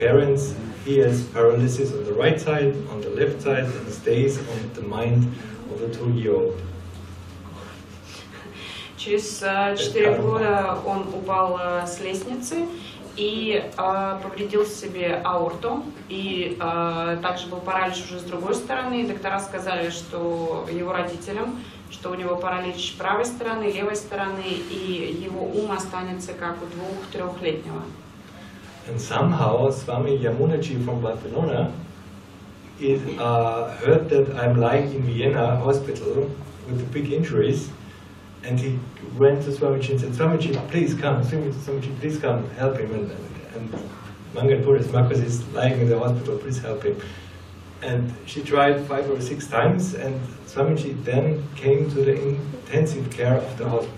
parents, he has paralysis on the right side, on the left side, and stays on the mind of the 2-year-old. Через 4 года он упал с лестницы и повредил себе аорту, и также был паралич уже с другой стороны. Доктора сказали, что его родителям, что у него паралич правой стороны, левой стороны, и его ум останется как у 2-3-летнего. And somehow Swami Yamunaji from Barcelona heard that I'm lying in Vienna hospital with big injuries, and he went to Swamiji and said, Swamiji, please come, Swamiji, please come, help him. And Mangal Puris, Marcus is lying in the hospital, please help him. And she tried 5 or 6 times, and Swamiji then came to the intensive care of the hospital.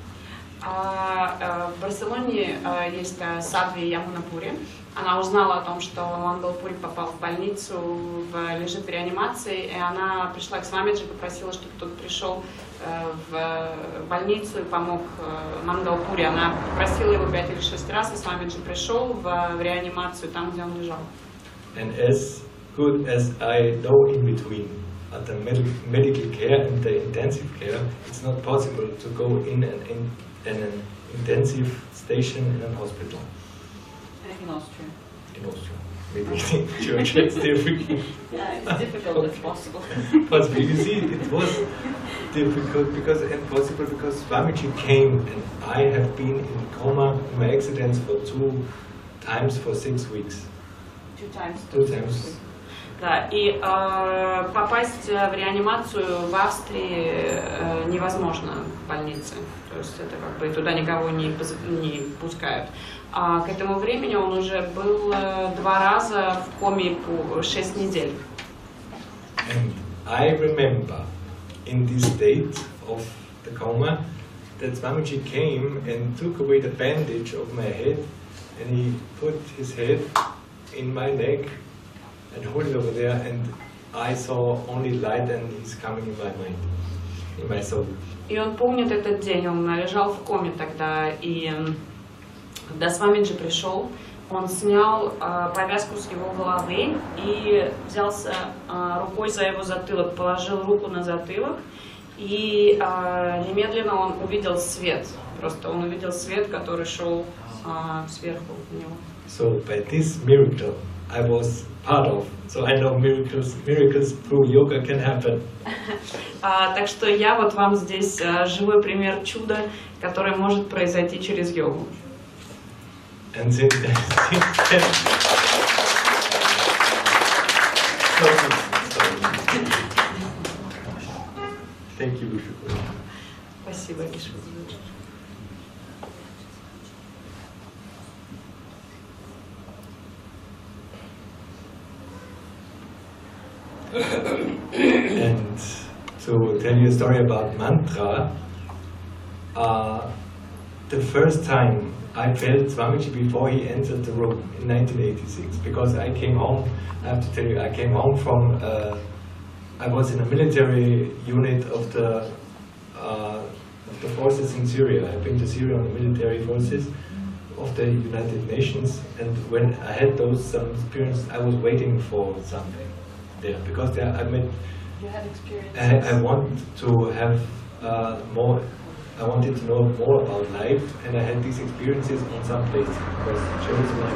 В Барселоне есть Садви Ямунапури. Она узнала о том, что Мангалпури попал в больницу, лежит в реанимации, и она пришла к Свамиджи, попросила, чтобы кто-то пришел в больницу и помог Мангалпури. Она попросила его 5 или 6 раз, и Свамиджи пришел в реанимацию, там, где он лежал. And as good as I know in between at the medical care and the intensive care, it's not possible to go in an intensive station in a hospital. In Austria. In Austria. Maybe in Georgia it's difficult. Yeah, it's difficult if possible. Possible. You see, it was difficult because impossible because Swamiji came and I have been in coma in my accidents for 2 times for 6 weeks. 2 times. 2 times. Да, и попасть в реанимацию в Австрии невозможно в больнице. То есть это как бы туда никого не пускают. А к этому времени он уже был 2 раза в коме по 6 недель. And I remember in this state of the coma that Swamiji came and took away the bandage of my head and he put his head in my neck and hold it over there, and I saw only light and he's coming in my mind, in my soul. И он помнит этот день, он лежал в коме тогда, и когда Свамиджи пришел, он снял повязку с его головы и взялся рукой за его затылок, положил руку на затылок, и немедленно он увидел свет, просто он увидел свет, который шел сверху в него. So by this miracle I was part of. So I know miracles through yoga can happen. Так что я вот вам здесь живой пример чуда, который может произойти через йогу. And since then, thank you, Vishnu. Спасибо, Вишну. And to tell you a story about mantra, the first time I felt Swamiji before he entered the room in 1986, because I came home, I have to tell you, I came home from, I was in a military unit of the forces in Syria. I've been to Syria on the military forces of the United Nations, and when I had some experience, I was waiting for something there, because there I met, You had experience. I want to have more. I wanted to know more about life, and I had these experiences on some places, because Jerusalem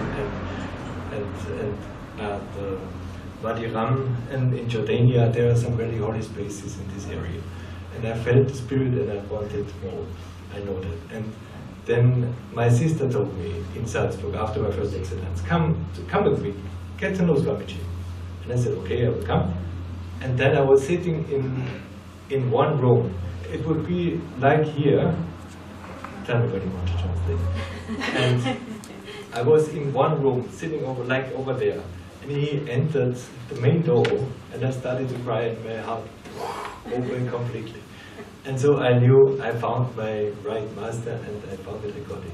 and the Wadi Ram, and in Jordania there are some very holy places in this area. And I felt the spirit, and I wanted more. I know that. And then my sister told me in Salzburg after my first accident, come with me, get to know Swamiji. And I said, okay, I will come. And then I was sitting in one room. It would be like here. Tell me when you want to translate. And I was in one room, sitting over there. And he entered the main door, and I started to cry, and my heart opened completely. And so I knew I found my right master, and I found it according.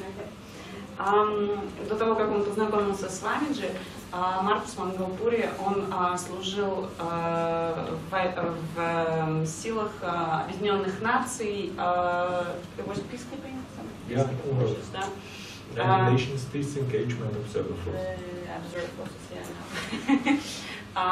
До того, как он познакомился с Свамиджи, Маркус Мангалпури, он служил в силах Объединенных Наций, United Nations Peace Engagement Observer Force. observe what состояние.